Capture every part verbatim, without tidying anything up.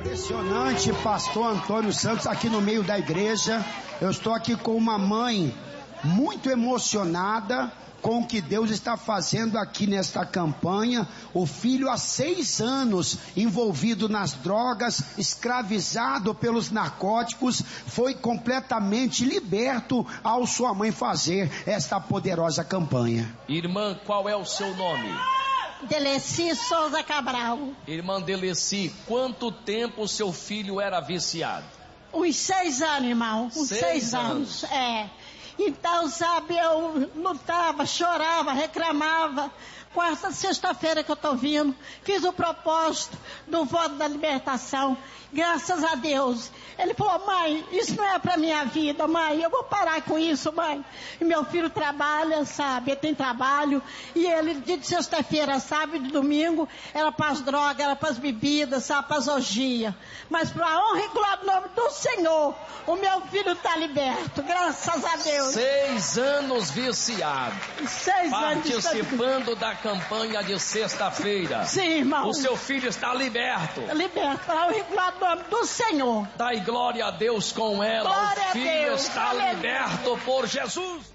Impressionante, pastor Antônio Santos, aqui no meio da igreja. Eu estou aqui com uma mãe muito emocionada com o que Deus está fazendo aqui nesta campanha. O filho há seis anos envolvido nas drogas, escravizado pelos narcóticos, foi completamente liberto ao sua mãe fazer esta poderosa campanha. Irmã, qual é o seu nome? Deleci Souza Cabral. Irmã Deleci, quanto tempo seu filho era viciado? Uns seis anos, irmão. Uns seis, seis anos. anos. É. Então, sabe, eu lutava, chorava, reclamava. Quarta, sexta-feira que eu tô vindo, fiz o propósito do voto da libertação. Graças a Deus. Ele falou, mãe, isso não é pra minha vida, mãe. Eu vou parar com isso, mãe. E meu filho trabalha, sabe, ele tem trabalho. E ele, de sexta-feira, sábado e domingo, era pras drogas, era pras bebidas, sabe, pras orgias. Mas pra honra e glória do nome do Senhor, o meu filho tá liberto. Graças a Deus. Seis anos viciado. Seis anos. Participando da campanha de sexta-feira. Sim, irmão. O seu filho está liberto. Liberto, para honra e glória do nome do Senhor. Dai glória a Deus com ela. Glória o filho a Deus. está Aleluia. liberto por Jesus.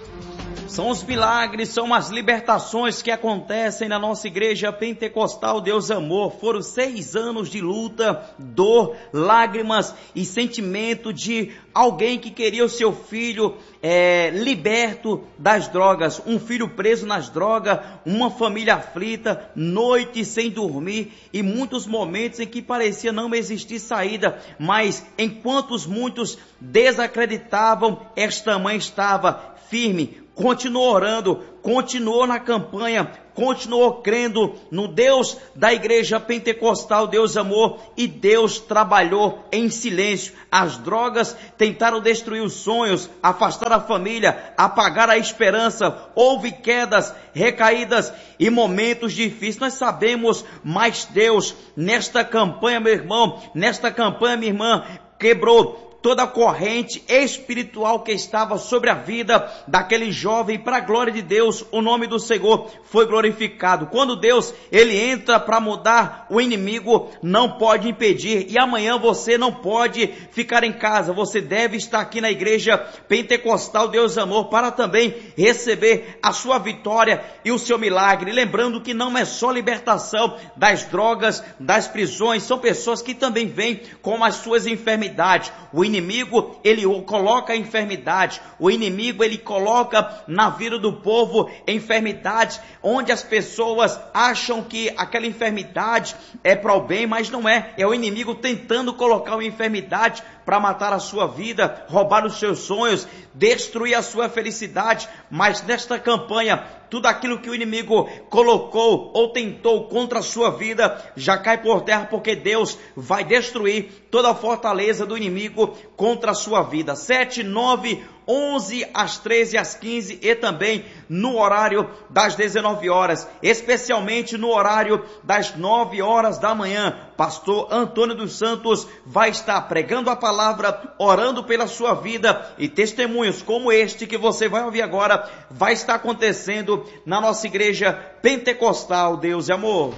São os milagres, são as libertações que acontecem na nossa igreja pentecostal Deus Amor. Foram seis anos de luta, dor, lágrimas e sentimento de alguém que queria o seu filho é, liberto das drogas. Um filho preso nas drogas, uma família aflita, noite sem dormir e muitos momentos em que parecia não existir saída. Mas enquanto muitos desacreditavam, esta mãe estava firme, continuou orando, continuou na campanha, continuou crendo no Deus da igreja pentecostal Deus Amor, e Deus trabalhou em silêncio. As drogas tentaram destruir os sonhos, afastar a família, apagar a esperança. Houve quedas, recaídas e momentos difíceis. Nós sabemos, mas Deus, nesta campanha, meu irmão, nesta campanha, minha irmã, quebrou toda a corrente espiritual que estava sobre a vida daquele jovem. Para a glória de Deus, o nome do Senhor foi glorificado. Quando Deus, ele entra para mudar, o inimigo não pode impedir. E amanhã você não pode ficar em casa, você deve estar aqui na igreja pentecostal Deus Amor para também receber a sua vitória e o seu milagre. Lembrando que não é só libertação das drogas, das prisões, são pessoas que também vêm com as suas enfermidades. O inimigo, ele coloca a enfermidade, o inimigo, ele coloca na vida do povo enfermidades, onde as pessoas acham que aquela enfermidade é para o bem, mas não é, é o inimigo tentando colocar uma enfermidade para matar a sua vida, roubar os seus sonhos, destruir a sua felicidade. Mas nesta campanha, tudo aquilo que o inimigo colocou ou tentou contra a sua vida, já cai por terra, porque Deus vai destruir toda a fortaleza do inimigo contra a sua vida. sete, nove, onze, às treze, às quinze e também no horário das dezenove horas, especialmente no horário das nove horas da manhã. Pastor Antônio dos Santos vai estar pregando a palavra, orando pela sua vida, e testemunhos como este que você vai ouvir agora vai estar acontecendo na nossa igreja pentecostal Deus e Amor.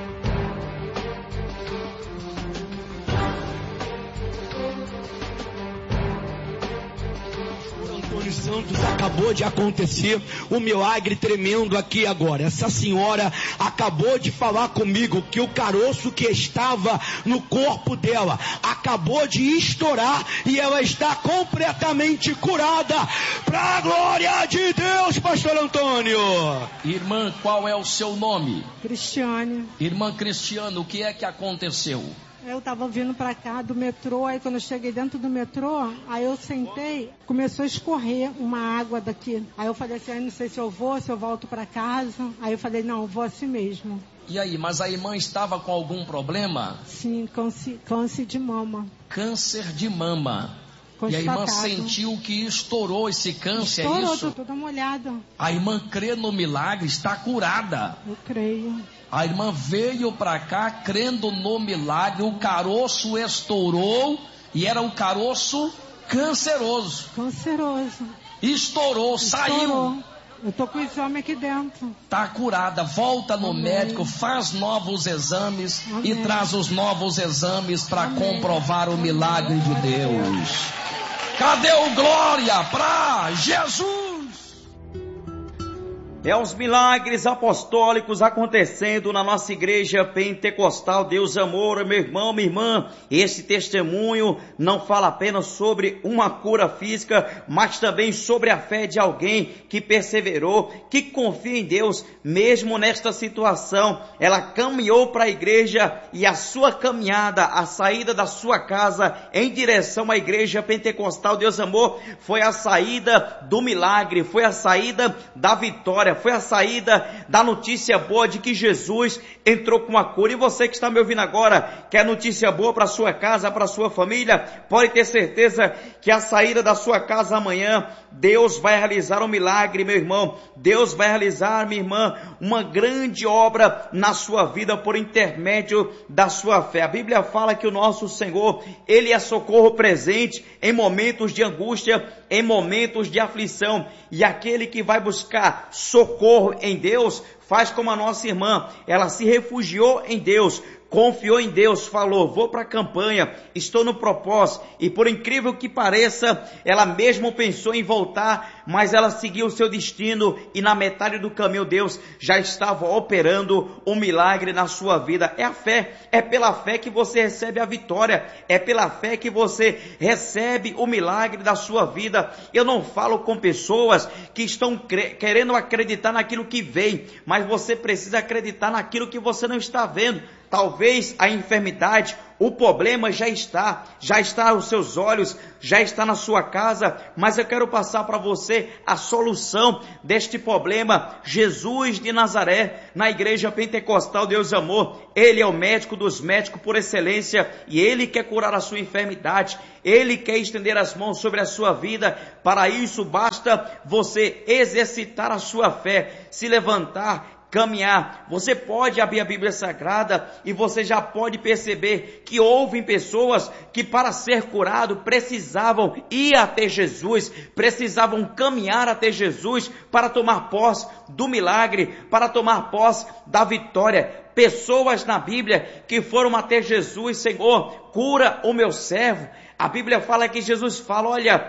Santos, acabou de acontecer um milagre tremendo aqui agora. Essa senhora acabou de falar comigo que o caroço que estava no corpo dela acabou de estourar e ela está completamente curada. Para a glória de Deus, pastor Antônio. Irmã, qual é o seu nome? Cristiane. Irmã Cristiane, o que é que aconteceu? Eu tava vindo pra cá do metrô, aí quando eu cheguei dentro do metrô, aí eu sentei, começou a escorrer uma água daqui. Aí eu falei assim, não sei se eu vou, se eu volto pra casa. Aí eu falei, não, eu vou assim mesmo. E aí, mas a irmã estava com algum problema? Sim, câncer, câncer de mama. Câncer de mama. Constatado. E a irmã sentiu que estourou esse câncer, estourou, é isso? Tô toda molhada. A irmã crê no milagre, está curada. Eu creio. A irmã veio para cá crendo no milagre, o caroço estourou e era um caroço canceroso. Canceroso. Estourou, Estourou. saiu. Eu tô com esse homem aqui dentro. Tá curada, volta no Amém. médico, faz novos exames. Amém. E traz os novos exames para comprovar o milagre de Deus. Cadê o glória para Jesus? É os milagres apostólicos acontecendo na nossa igreja pentecostal. Deus amor, meu irmão, minha irmã. Esse testemunho não fala apenas sobre uma cura física, mas também sobre a fé de alguém que perseverou, que confia em Deus, mesmo nesta situação. Ela caminhou para a igreja e a sua caminhada, a saída da sua casa em direção à igreja pentecostal, Deus amor, foi a saída do milagre, foi a saída da vitória, foi a saída da notícia boa de que Jesus entrou com a cura. E você que está me ouvindo agora, quer notícia boa para sua casa, para sua família, pode ter certeza que a saída da sua casa amanhã, Deus vai realizar um milagre, meu irmão. Deus vai realizar, minha irmã, uma grande obra na sua vida por intermédio da sua fé. A Bíblia fala que o nosso Senhor, Ele é socorro presente em momentos de angústia, em momentos de aflição. E aquele que vai buscar socorro em Deus, faz como a nossa irmã. Ela se refugiou em Deus, confiou em Deus, falou, vou para a campanha, estou no propósito. E por incrível que pareça, ela mesmo pensou em voltar, mas ela seguiu o seu destino e na metade do caminho Deus já estava operando um milagre na sua vida. É a fé, é pela fé que você recebe a vitória, é pela fé que você recebe o milagre da sua vida. Eu não falo com pessoas que estão querendo acreditar naquilo que vem, mas você precisa acreditar naquilo que você não está vendo. Talvez a enfermidade, o problema já está, já está aos seus olhos, já está na sua casa, mas eu quero passar para você a solução deste problema. Jesus de Nazaré, na igreja pentecostal Deus amor, Ele é o médico dos médicos por excelência e Ele quer curar a sua enfermidade, Ele quer estender as mãos sobre a sua vida. Para isso basta você exercitar a sua fé, se levantar, caminhar. Você pode abrir a Bíblia Sagrada e você já pode perceber que houve pessoas que para ser curado precisavam ir até Jesus, precisavam caminhar até Jesus para tomar posse do milagre, para tomar posse da vitória. Pessoas na Bíblia que foram até Jesus, Senhor, cura o meu servo. A Bíblia fala que Jesus fala, olha,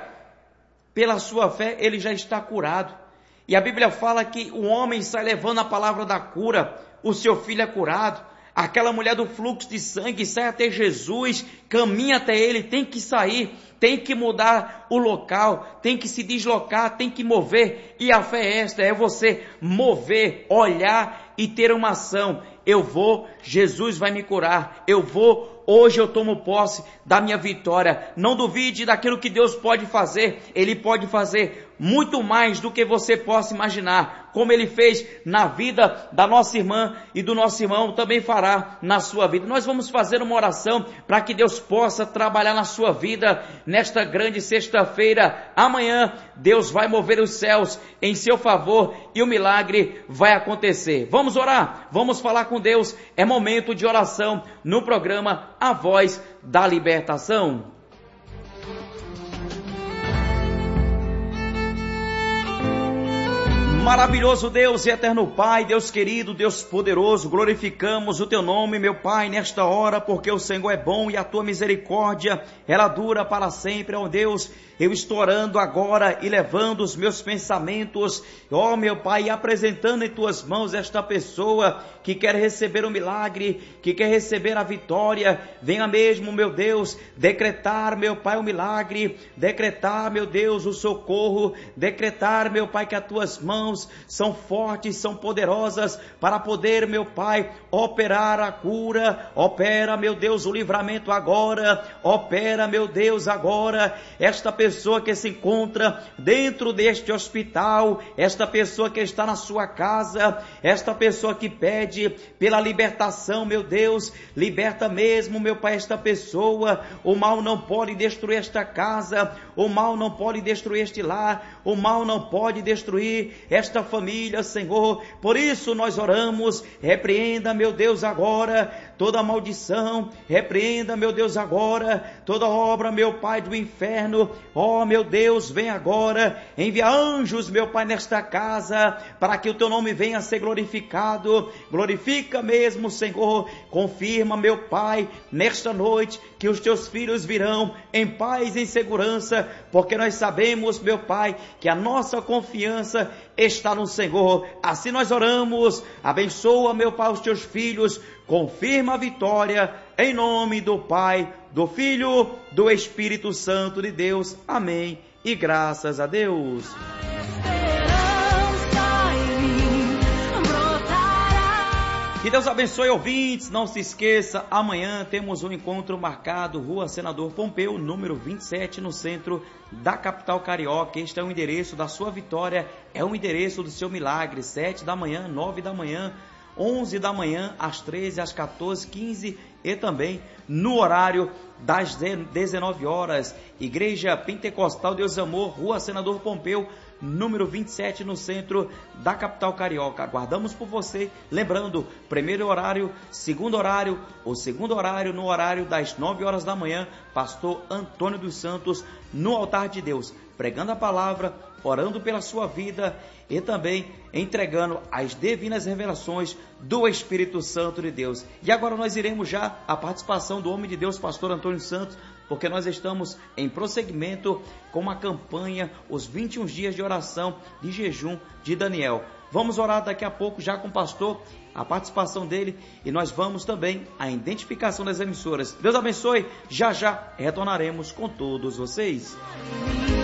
pela sua fé ele já está curado. E a Bíblia fala que o homem sai levando a palavra da cura, o seu filho é curado. Aquela mulher do fluxo de sangue sai até Jesus, caminha até ele, tem que sair, tem que mudar o local, tem que se deslocar, tem que mover. E a fé é esta, é você mover, olhar e ter uma ação. Eu vou, Jesus vai me curar, eu vou, hoje eu tomo posse da minha vitória. Não duvide daquilo que Deus pode fazer, Ele pode fazer muito mais do que você possa imaginar. Como Ele fez na vida da nossa irmã e do nosso irmão, também fará na sua vida. Nós vamos fazer uma oração para que Deus possa trabalhar na sua vida nesta grande sexta-feira. Amanhã Deus vai mover os céus em seu favor e o milagre vai acontecer. Vamos orar, vamos falar com Deus. É momento de oração no programa A Voz da Libertação. Maravilhoso Deus e eterno Pai, Deus querido, Deus poderoso, glorificamos o Teu nome, meu Pai, nesta hora, porque o Senhor é bom e a Tua misericórdia, ela dura para sempre, ó Deus. Eu estou orando agora e levando os meus pensamentos, ó meu Pai, apresentando em Tuas mãos esta pessoa que quer receber o milagre, que quer receber a vitória. Venha mesmo, meu Deus, decretar, meu Pai, o milagre, decretar, meu Deus, o socorro, decretar, meu Pai, que as Tuas mãos são fortes, são poderosas para poder, meu Pai, operar a cura. Opera, meu Deus, o livramento agora, opera, meu Deus, agora, esta pessoa pessoa que se encontra dentro deste hospital, esta pessoa que está na sua casa, esta pessoa que pede pela libertação, meu Deus, liberta mesmo, meu Pai, esta pessoa. O mal não pode destruir esta casa, o mal não pode destruir este lar, o mal não pode destruir esta família, Senhor. Por isso nós oramos, repreenda, meu Deus, agora toda maldição, repreenda, meu Deus, agora, toda obra, meu Pai, do inferno, ó, meu Deus, vem agora, envia anjos, meu Pai, nesta casa, para que o teu nome venha a ser glorificado, glorifica mesmo, Senhor, confirma, meu Pai, nesta noite, que os teus filhos virão em paz e em segurança, porque nós sabemos, meu Pai, que a nossa confiança está no Senhor. Assim nós oramos, abençoa, meu Pai, os teus filhos, confirma a vitória, em nome do Pai, do Filho, do Espírito Santo de Deus. Amém. E graças a Deus. Que Deus abençoe, ouvintes. Não se esqueça, amanhã temos um encontro marcado, Rua Senador Pompeu, número vinte e sete, no centro da capital carioca. Este é o endereço da sua vitória, é o endereço do seu milagre. Sete da manhã, nove da manhã, onze da manhã, às treze, às quatorze, quinze e também no horário das dezenove horas. Igreja Pentecostal Deus Amor, Rua Senador Pompeu, número vinte e sete, no centro da capital carioca. Aguardamos por você. Lembrando, primeiro horário, segundo horário, o segundo horário no horário das nove horas da manhã, pastor Antônio dos Santos no altar de Deus, pregando a palavra, orando pela sua vida e também entregando as divinas revelações do Espírito Santo de Deus. E agora nós iremos já a participação do homem de Deus, pastor Antônio Santos, porque nós estamos em prosseguimento com a campanha, os vinte e um dias de oração de jejum de Daniel. Vamos orar daqui a pouco já com o pastor, a participação dele, e nós vamos também à identificação das emissoras. Deus abençoe, já já retornaremos com todos vocês.